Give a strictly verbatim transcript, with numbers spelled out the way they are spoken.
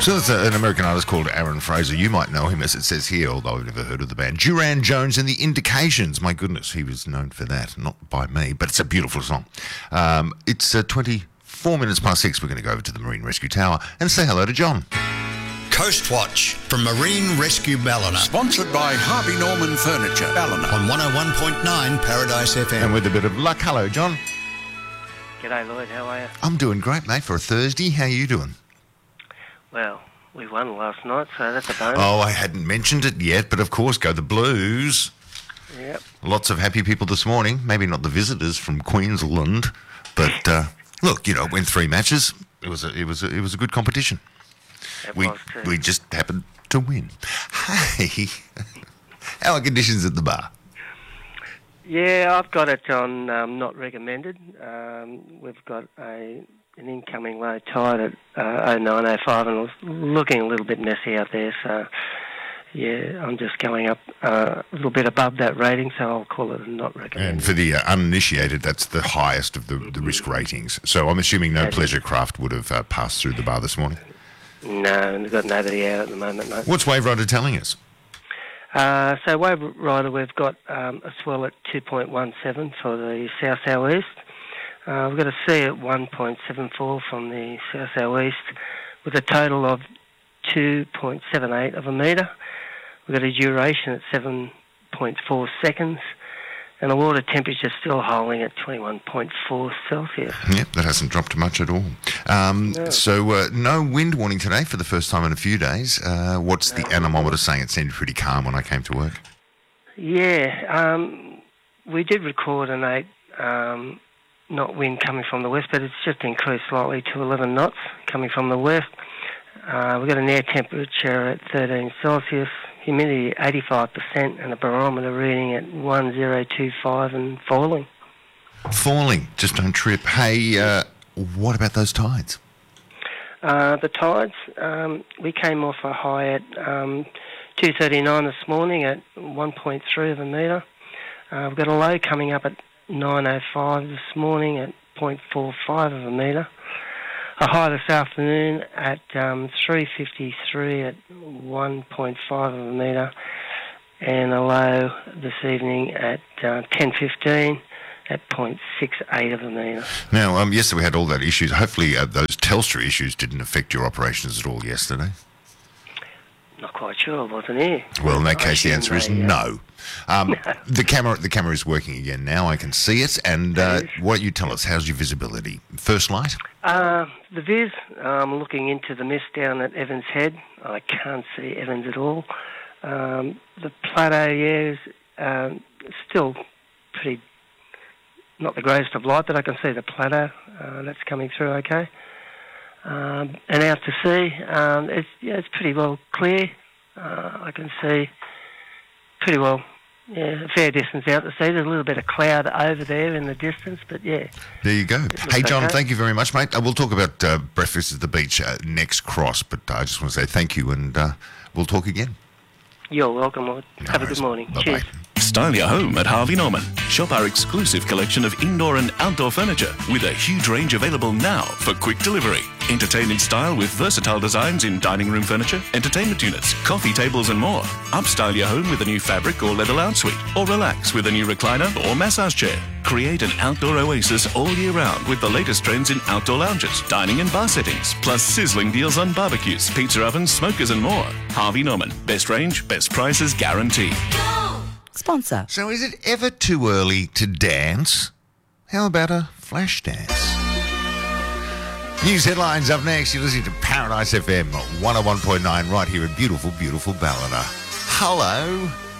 So that's a, an American artist called Aaron Fraser. You might know him, as it says here, although I've never heard of the band. Duran Jones and the Indications. My goodness, he was known for that. Not by me, but it's a beautiful song. Um, it's uh, twenty-four minutes past six. We're going to go over to the Marine Rescue Tower and say hello to John. Coast Watch from Marine Rescue Ballina. Sponsored by Harvey Norman Furniture, Ballina. On one oh one point nine Paradise F M. And with a bit of luck, hello, John. G'day, Lloyd. How are you? I'm doing great, mate, for a Thursday. How are you doing? Well, we won last night, so that's a bonus. Oh, I hadn't mentioned it yet, but of course, go the Blues. Yep. Lots of happy people this morning. Maybe not the visitors from Queensland, but uh, look, you know, it went three matches. It was a, it was a, it was a good competition. It We was too. we just happened to win. Hey, how are conditions at the bar? Yeah, I've got it on um, not recommended. Um, we've got a an incoming low tide at uh, oh nine oh five, and it's looking a little bit messy out there. So, yeah, I'm just going up uh, a little bit above that rating, so I'll call it a not recommended. And for the uh, uninitiated, that's the highest of the, the risk ratings. So I'm assuming no That is- pleasure craft would have uh, passed through the bar this morning. No, we've got nobody out at the moment, mate. What's Wave Rider telling us? Uh, so Wave Rider, we've got um, a swell at two point one seven for the south-southeast. Uh, we've got a sea at one point seven four from the south-southeast, with a total of two point seven eight of a metre. We've got a duration at seven point four seconds, and the water temperature still holding at twenty-one point four Celsius. Yep, that hasn't dropped much at all. Um, No. So uh, no wind warning today for the first time in a few days. Uh, what's the anemometer saying? It seemed pretty calm when I came to work. Yeah, um, we did record an eight um, knot wind coming from the west, but it's just increased slightly to eleven knots coming from the west. Uh, we've got an air temperature at thirteen Celsius, humidity at eighty-five percent, and a barometer reading at one thousand twenty-five and falling. Falling, just don't trip. Hey, uh, what about those tides? Uh, the tides, um, we came off a high at um, two thirty-nine this morning at one point three of a metre. Uh, we've got a low coming up at nine oh five this morning at zero point four five of a metre. A high this afternoon at um, three fifty-three at one point five of a metre. And a low this evening at uh, ten fifteen at zero point six eight of a metre. Now, um, yesterday we had all that issues. Hopefully uh, those Telstra issues didn't affect your operations at all yesterday. Not quite sure, wasn't here. Well, in that I case, the assume answer is they, uh, no. Um, the camera, the camera is working again now. I can see it. And uh, It is. what you tell us? How's your visibility? First light? Uh, the viz, I'm looking into the mist down at Evans Head. I can't see Evans at all. Um, the plateau, yeah, is um, still pretty, not the greatest of light, but I can see the plateau. Uh, that's coming through okay. Um, and out to sea, um, it's, yeah, it's pretty well clear. Uh, I can see pretty well, yeah, a fair distance out to sea. There's a little bit of cloud over there in the distance, but yeah. There you go. looks Hey, John, okay. thank you very much, mate. Uh, we'll talk about uh, breakfast at the beach uh, next cross, but I just want to say thank you, and uh, we'll talk again. You're welcome, Lloyd. No Have a worries. good morning. Bye-bye. Cheers. Style your home at Harvey Norman. Shop our exclusive collection of indoor and outdoor furniture with a huge range available now for quick delivery. Entertain in style with versatile designs in dining room furniture, entertainment units, coffee tables and more. Upstyle your home with a new fabric or leather lounge suite, or relax with a new recliner or massage chair. Create an outdoor oasis all year round with the latest trends in outdoor lounges, dining and bar settings, plus sizzling deals on barbecues, pizza ovens, smokers and more. Harvey Norman. Best range, best prices guaranteed. Sponsor. So is it ever too early to dance? How about a flash dance? News headlines up next. You're listening to Paradise F M one oh one point nine right here in beautiful, beautiful Ballina. Hello.